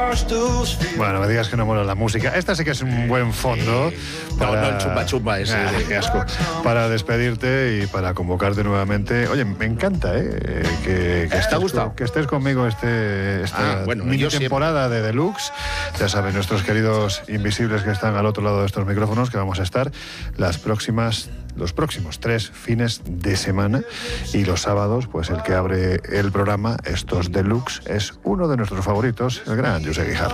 Bueno, me digas que no mola la música. Esta sí que es un buen fondo para... No, el chumba chumba ese, qué asco. Para despedirte y para convocarte nuevamente. Oye, me encanta, que ¿Te ha gustado? Que estés conmigo esta mini temporada de Deluxe. Ya saben, nuestros queridos invisibles que están al otro lado de estos micrófonos, que vamos a estar los próximos 3 fines de semana, y los sábados, pues el que abre el programa, estos Deluxe, es uno de nuestros favoritos, el gran José Guijarro.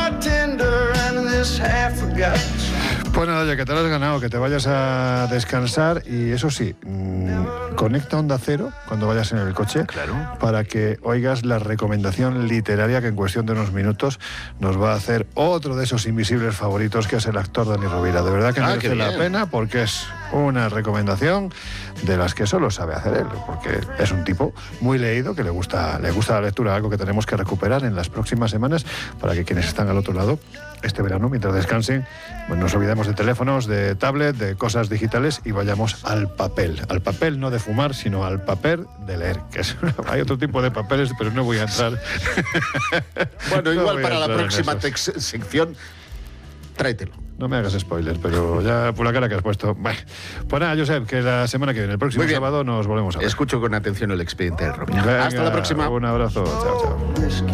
Pues nada, ya que te lo has ganado, que te vayas a descansar, y eso sí, conecta Onda Cero cuando vayas en el coche, claro, para que oigas la recomendación literaria que en cuestión de unos minutos nos va a hacer otro de esos invisibles favoritos, que es el actor Dani Rovira. De verdad que merece la pena, porque es una recomendación de las que solo sabe hacer él, porque es un tipo muy leído, que le gusta la lectura, algo que tenemos que recuperar en las próximas semanas, para que quienes están al otro lado este verano, mientras descansen, pues nos olvidemos de teléfonos, de tablet, de cosas digitales, y vayamos al papel no de fumar, sino al papel de leer, que es hay otro tipo de papeles, pero no voy a entrar. Bueno, igual para la próxima sección tráetelo. No me hagas spoilers, pero ya por la cara que has puesto. Bueno, pues nada, Josep, que la semana que viene, el próximo sábado, nos volvemos a ver. Escucho con atención el expediente del Rovira. Venga, hasta la próxima. Un abrazo. Chao, chao.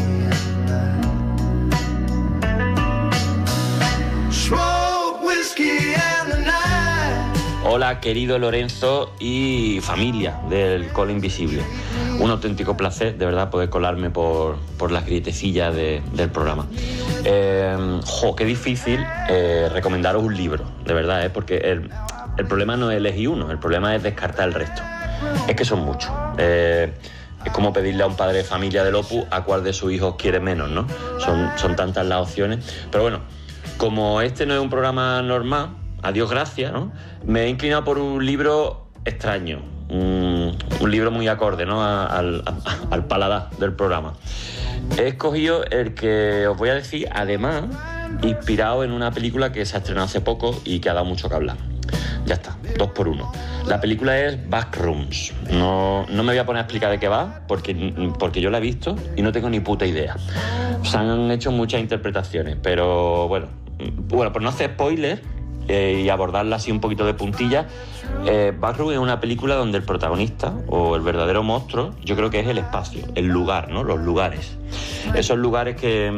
Hola, querido Lorenzo y familia del Colo Invisible. Un auténtico placer, de verdad, poder colarme por las grietecillas del programa. Qué difícil recomendaros un libro, de verdad, porque el problema no es elegir uno, el problema es descartar el resto. Es que son muchos. Es como pedirle a un padre de familia del Opus a cuál de sus hijos quiere menos, ¿no? Son tantas las opciones. Pero bueno, como este no es un programa normal, a Dios gracias, ¿no? Me he inclinado por un libro extraño, un libro muy acorde, ¿no? al paladar del programa. He escogido el que os voy a decir, además, inspirado en una película que se ha estrenado hace poco y que ha dado mucho que hablar. Ya está, 2 por 1. La película es Backrooms. No me voy a poner a explicar de qué va, porque yo la he visto y no tengo ni puta idea. Se han hecho muchas interpretaciones, pero bueno, por no hacer spoilers, y abordarla así un poquito de puntilla, Backrooms es una película donde el protagonista, o el verdadero monstruo, yo creo que es el espacio, el lugar, ¿no? Los lugares. Esos lugares que